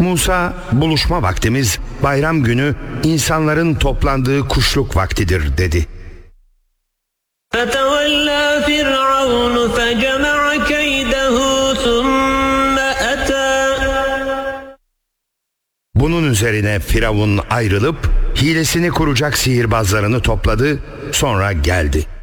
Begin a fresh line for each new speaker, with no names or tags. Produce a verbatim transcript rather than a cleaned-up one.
Musa, buluşma vaktimiz bayram günü insanların toplandığı kuşluk vaktidir dedi.
فَتَوَلَّى فِرْعَوْنُ فَجَمَعَ كَيْدَهُ ثُمَّ أَتَى.
Bunun üzerine Firavun ayrılıp hilesini kuracak sihirbazlarını topladı, sonra geldi.